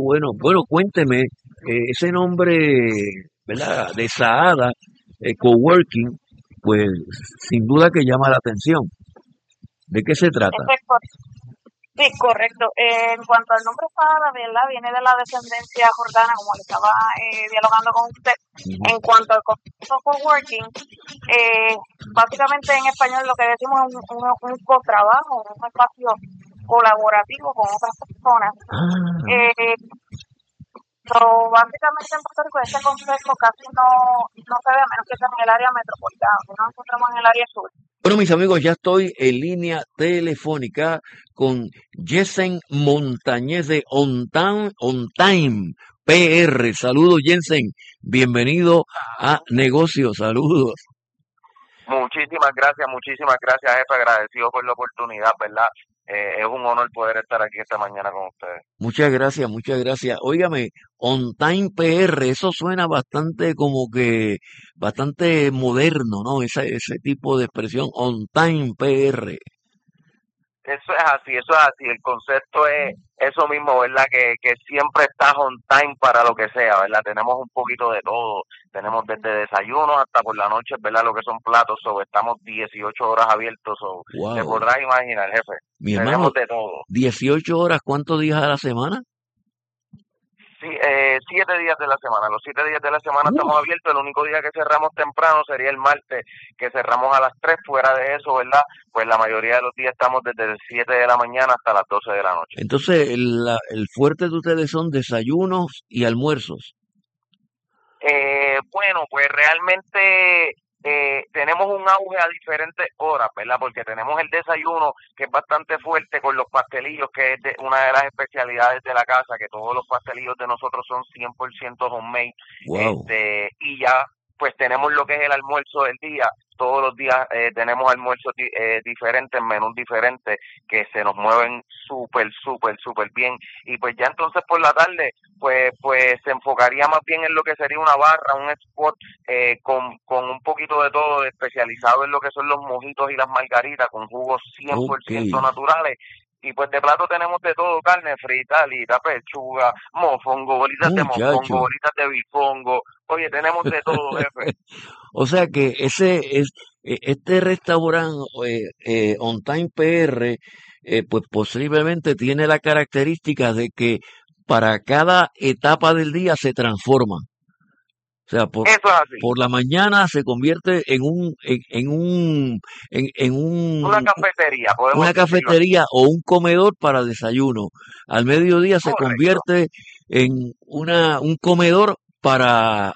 bueno. Bueno, cuénteme, ese nombre, ¿verdad? De Saada, Coworking, pues sin duda que llama la atención. ¿De qué se trata? Eso es sí, correcto. En cuanto al nombre Sahara, ¿verdad? Viene de la descendencia jordana, como le estaba dialogando con usted. Ujú. En cuanto al concepto coworking, básicamente en español lo que decimos es un cotrabajo, un espacio colaborativo con otras personas. Ah, Eh, pero básicamente en Puerto Rico este concepto casi no se ve a menos que sea en el área metropolitana, no nos encontramos en el área sur. bueno, mis amigos, ya estoy en línea telefónica con Jensen Montañez de On Time PR. Saludos, Jensen. Bienvenido a Negocios. Saludos. Muchísimas gracias, jefe, agradecido por la oportunidad, ¿verdad? Es un honor poder estar aquí esta mañana con ustedes. Muchas gracias, muchas gracias. Óigame, On Time PR, eso suena bastante como que, bastante moderno, ¿no? Ese tipo de expresión, On Time PR. Eso es así, el concepto es eso mismo, ¿verdad? Que siempre estás on time para lo que sea, ¿verdad? Tenemos un poquito de todo, tenemos desde desayuno hasta por la noche, ¿verdad? Lo que son platos, estamos 18 horas abiertos, te Wow. podrás imaginar, jefe, Mi hermano, tenemos de todo. 18 horas, ¿cuántos días a la semana? Sí, 7 días de la semana. Los 7 días de la semana estamos Uf, abiertos. El único día que cerramos temprano sería el martes, que cerramos a las 3. Fuera de eso, ¿verdad? Pues la mayoría de los días estamos desde las 7 de la mañana hasta las 12 de la noche. entonces el fuerte de ustedes son desayunos y almuerzos. Bueno, pues realmente tenemos un auge a diferentes horas, ¿verdad? Porque tenemos el desayuno, que es bastante fuerte, con los pastelillos, que es una de las especialidades de la casa, que todos los pastelillos de nosotros son 100% homemade. Wow. Y ya, pues tenemos lo que es el almuerzo del día. Todos los días tenemos almuerzos diferentes, menús diferentes, que se nos mueven súper bien. Y pues ya entonces por la tarde, pues se enfocaría más bien en lo que sería una barra, un spot con un poquito de todo, especializado en lo que son los mojitos y las margaritas, con jugos Ok. 100% naturales. Y pues de plato tenemos de todo: carne frita, alita, pechuga, mofongo, bolitas de mofongo, Muchacho. bolitas de bifongo. Oye, tenemos de todo, jefe. O sea que este restaurante On Time PR, pues posiblemente tiene la característica de que para cada etapa del día se transforma. O sea, Eso es así. por la mañana se convierte en Una cafetería, una podemos decirlo así. cafetería o un comedor para desayuno. Al mediodía se Correcto. convierte en un comedor para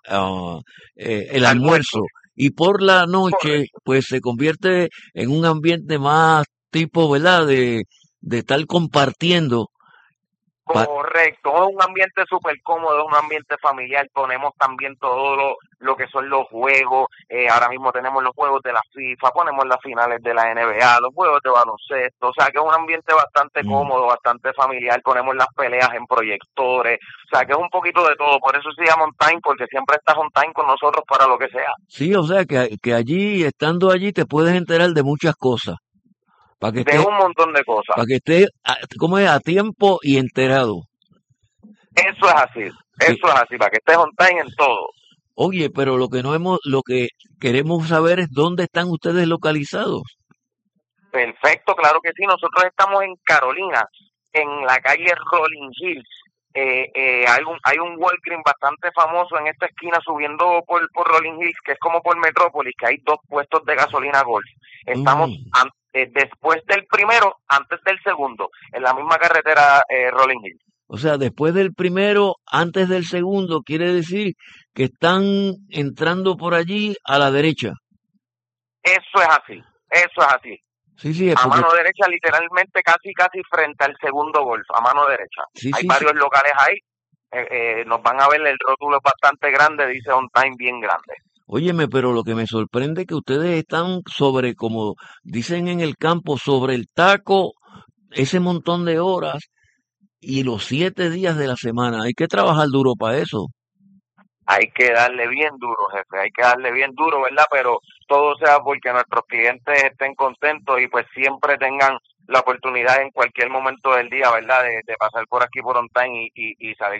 el Almuerzo. almuerzo. Y por la noche, Correcto. pues se convierte en un ambiente más tipo, ¿verdad? De estar compartiendo. Pa- Correcto, es un ambiente súper cómodo, es un ambiente familiar. Ponemos también todo lo que son los juegos. Ahora mismo tenemos los juegos de la FIFA, ponemos las finales de la NBA, los juegos de baloncesto. O sea que es un ambiente bastante Mm. cómodo, bastante familiar. Ponemos las peleas en proyectores. O sea que es un poquito de todo. Por eso se llama on time, porque siempre estás on time con nosotros para lo que sea. Sí, o sea que allí, estando allí, te puedes enterar de muchas cosas. Para que De estés, un montón de cosas. para que estés, como es, a tiempo y enterado. Eso es así. Que, Eso es así, para que estés on time en todo. oye, pero lo que queremos saber es dónde están ustedes localizados. Perfecto, claro que sí. Nosotros estamos en Carolina, en la calle Rolling Hills. Hay un Walgreens bastante famoso en esta esquina subiendo por Rolling Hills, que es como por Metrópolis, que hay dos puestos de gasolina Golf. Estamos Mm, después del primero, antes del segundo, en la misma carretera Rolling Hills. o sea, después del primero, antes del segundo, quiere decir que están entrando por allí a la derecha. Eso es así, eso es así. Sí, sí, es A porque, mano derecha, literalmente casi frente al segundo Golf, a mano derecha. sí, Hay sí, sí. varios locales ahí. Nos van a ver, el rótulo es bastante grande, dice on time bien grande. Óyeme, pero lo que me sorprende es que ustedes están sobre, como dicen en el campo, sobre el taco ese montón de horas y los 7 días de la semana. Hay que trabajar duro para eso. Hay que darle bien duro, jefe, hay que darle bien duro, ¿verdad? Pero todo sea porque nuestros clientes estén contentos y pues siempre tengan la oportunidad en cualquier momento del día, ¿verdad? De pasar por aquí por on time y salir